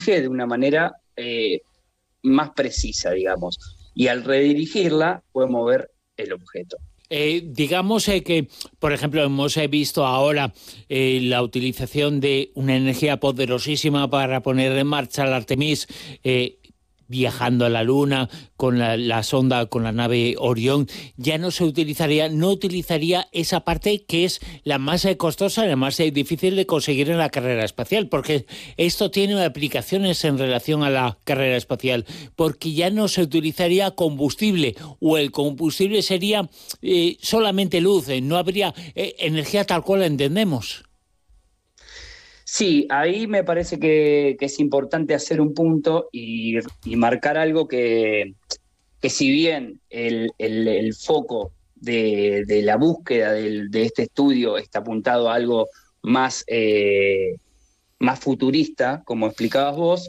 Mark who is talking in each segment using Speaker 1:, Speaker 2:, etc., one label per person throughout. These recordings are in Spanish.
Speaker 1: de una manera más precisa, digamos. Y al redirigirla, puede mover el objeto.
Speaker 2: Digamos que, por ejemplo, hemos visto ahora la utilización de una energía poderosísima para poner en marcha el Artemis, viajando a la Luna con la sonda, con la nave Orión. Ya no utilizaría esa parte que es la más costosa, la más difícil de conseguir en la carrera espacial, porque esto tiene aplicaciones en relación a la carrera espacial, porque ya no se utilizaría combustible, o el combustible sería solamente luz, no habría energía tal cual la entendemos.
Speaker 1: Sí, ahí me parece que es importante hacer un punto y marcar algo que si bien el foco de la búsqueda de este estudio está apuntado a algo más, más futurista, como explicabas vos,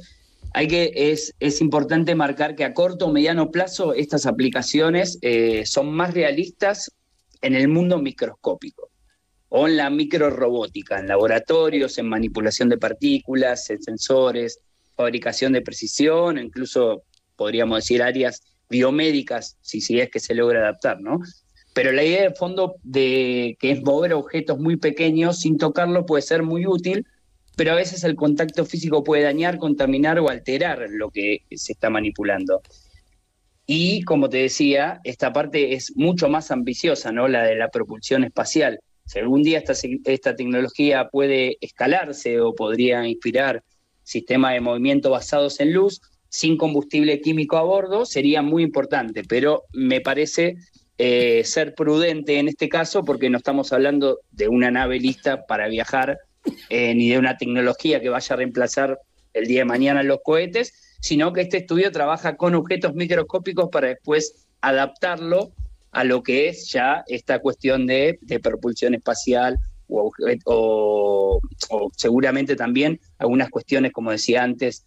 Speaker 1: es importante marcar que a corto o mediano plazo estas aplicaciones son más realistas en el mundo microscópico o en la microrobótica, en laboratorios, en manipulación de partículas, en sensores, fabricación de precisión, incluso podríamos decir áreas biomédicas, si es que se logra adaptar, ¿no? Pero la idea de fondo de que es mover objetos muy pequeños sin tocarlo puede ser muy útil, pero a veces el contacto físico puede dañar, contaminar o alterar lo que se está manipulando. Y como te decía, esta parte es mucho más ambiciosa, ¿no? La de la propulsión espacial. Si algún día esta tecnología puede escalarse o podría inspirar sistemas de movimiento basados en luz, sin combustible químico a bordo, sería muy importante, pero me parece ser prudente en este caso porque no estamos hablando de una nave lista para viajar, ni de una tecnología que vaya a reemplazar el día de mañana los cohetes, sino que este estudio trabaja con objetos microscópicos para después adaptarlo a lo que es ya esta cuestión de propulsión espacial o seguramente también algunas cuestiones, como decía antes,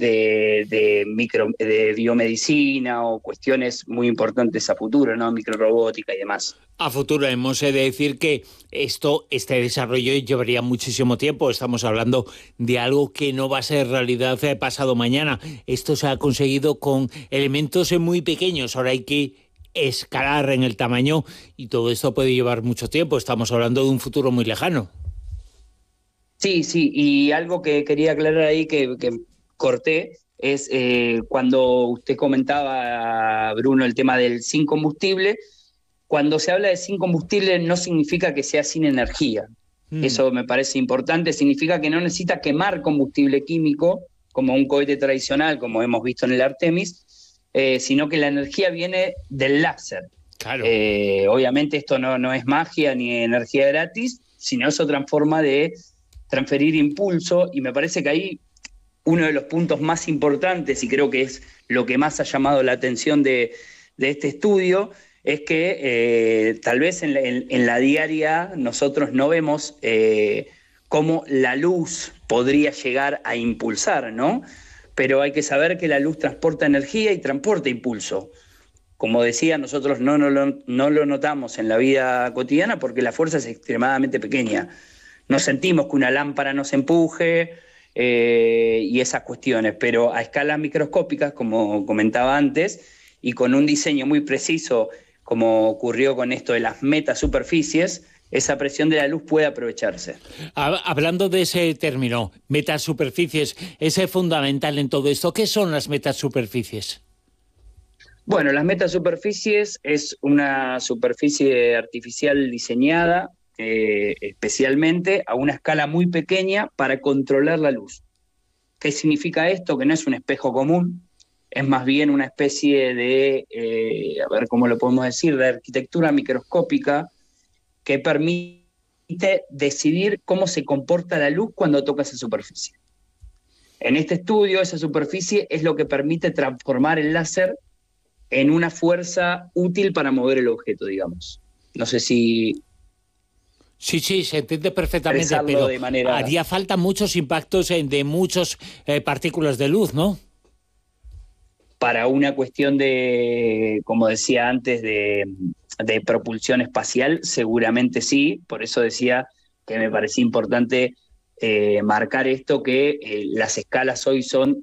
Speaker 1: de biomedicina o cuestiones muy importantes a futuro, ¿no? Microrobótica y demás.
Speaker 2: A futuro hemos de decir que este desarrollo llevaría muchísimo tiempo. Estamos hablando de algo que no va a ser realidad pasado mañana. Esto se ha conseguido con elementos muy pequeños. Ahora hay que escalar en el tamaño y todo esto puede llevar mucho tiempo. Estamos hablando de un futuro muy lejano.
Speaker 1: Sí, sí, y algo que quería aclarar ahí que corté es cuando usted comentaba, Bruno, el tema del sin combustible. Cuando se habla de sin combustible no significa que sea sin energía. Eso me parece importante, significa que no necesita quemar combustible químico como un cohete tradicional, como hemos visto en el Artemis, sino que la energía viene del láser.
Speaker 2: Claro.
Speaker 1: Obviamente esto no es magia ni energía gratis, sino es otra forma de transferir impulso, y me parece que ahí uno de los puntos más importantes, y creo que es lo que más ha llamado la atención de este estudio, es que tal vez en la diaria nosotros no vemos cómo la luz podría llegar a impulsar, ¿no? Pero hay que saber que la luz transporta energía y transporta impulso. Como decía, nosotros no lo notamos en la vida cotidiana porque la fuerza es extremadamente pequeña. No sentimos que una lámpara nos empuje y esas cuestiones, pero a escalas microscópicas, como comentaba antes, y con un diseño muy preciso, como ocurrió con esto de las metasuperficies, esa presión de la luz puede aprovecharse.
Speaker 2: Hablando de ese término, metasuperficies, es fundamental en todo esto. ¿Qué son las metasuperficies?
Speaker 1: Bueno, las metasuperficies es una superficie artificial diseñada especialmente a una escala muy pequeña para controlar la luz. ¿Qué significa esto? Que no es un espejo común, es más bien una especie de, a ver cómo lo podemos decir, de arquitectura microscópica que permite decidir cómo se comporta la luz cuando toca esa superficie. En este estudio, esa superficie es lo que permite transformar el láser en una fuerza útil para mover el objeto, digamos. No sé si...
Speaker 2: Sí, se entiende perfectamente, pero haría falta muchos impactos de muchas partículas de luz, ¿no?
Speaker 1: Para una cuestión de, como decía antes, de propulsión espacial, seguramente sí. Por eso decía que me parecía importante marcar esto que las escalas hoy son